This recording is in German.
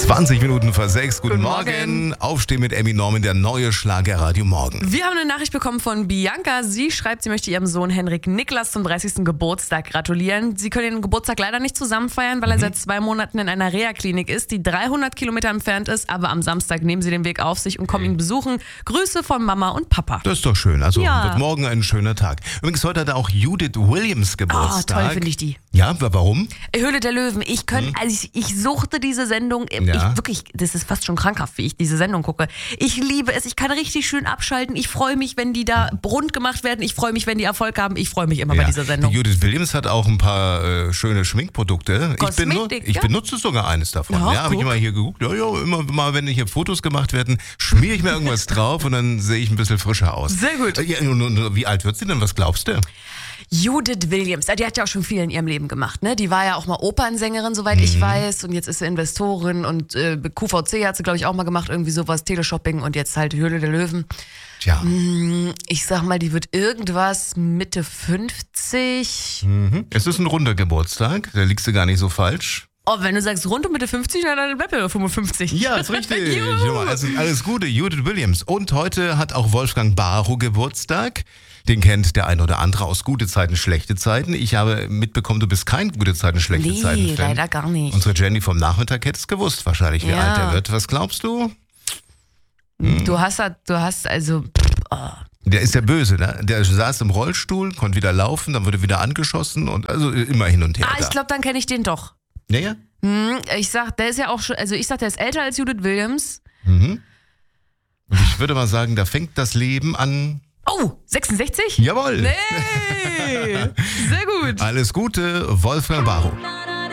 20 Minuten vor 6. Guten Morgen. Aufstehen mit Emmy Norman, der neue Schlagerradio Morgen. Wir haben eine Nachricht bekommen von Bianca. Sie schreibt, sie möchte ihrem Sohn Henrik Niklas zum 30. Geburtstag gratulieren. Sie können den Geburtstag leider nicht zusammen feiern, weil er seit 2 Monaten in einer Reha-Klinik ist, die 300 Kilometer entfernt ist. Aber am Samstag nehmen sie den Weg auf sich und kommen ihn besuchen. Grüße von Mama und Papa. Das ist doch schön. Also Ja. wird morgen ein schöner Tag. Übrigens, heute hat auch Judith Williams Geburtstag. Oh, toll finde ich die. Ja, warum? Höhle der Löwen. Ich suchte diese Sendung. Ja. Das ist fast schon krankhaft, wie ich diese Sendung gucke. Ich liebe es. Ich kann richtig schön abschalten. Ich freue mich, wenn die da rund gemacht werden. Ich freue mich, wenn die Erfolg haben. Ich freue mich immer bei dieser Sendung. Die Judith Williams hat auch ein paar schöne Schminkprodukte. Kosmetik, Ich ja. benutze sogar eines davon. Ja, Ja, habe ich guck. immer hier geguckt. Ja, immer mal, wenn hier Fotos gemacht werden, schmiere ich mir irgendwas drauf und dann sehe ich ein bisschen frischer aus. Sehr gut. Ja, und wie alt wird sie denn? Was glaubst du? Judith Williams, die hat ja auch schon viel in ihrem Leben gemacht, ne? Die war ja auch mal Opernsängerin, soweit ich weiß, und jetzt ist sie Investorin und QVC hat sie, glaube ich, auch mal gemacht, irgendwie sowas, Teleshopping und jetzt halt Höhle der Löwen. Tja. Ich sag mal, die wird irgendwas Mitte 50. Es ist ein runder Geburtstag, da liegst du gar nicht so falsch. Oh, wenn du sagst rund um Mitte 50, dann bleibt ja 55. Ja, ist richtig. Juhu. Also alles Gute, Judith Williams. Und heute hat auch Wolfgang Barrow Geburtstag. Den kennt der eine oder andere aus gute Zeiten, schlechte Zeiten. Ich habe mitbekommen, du bist kein gute Zeiten, schlechte Zeiten Nee, Fan. leider gar nicht. Unsere Jenny vom Nachmittag hätte es gewusst wahrscheinlich, wie Ja. alt er wird. Was glaubst du? Du hast also... Der ist ja böse, ne? Der saß im Rollstuhl, konnte wieder laufen, dann wurde wieder angeschossen und also immer hin und her. ich glaube, dann kenne ich den doch. Ja? Ich sag, der ist ja auch schon, also ich sag, der ist älter als Judith Williams. Und ich würde mal sagen, da fängt das Leben an. Oh, 66? Jawohl. Nee, sehr gut. Alles Gute, Wolfgang Barrow.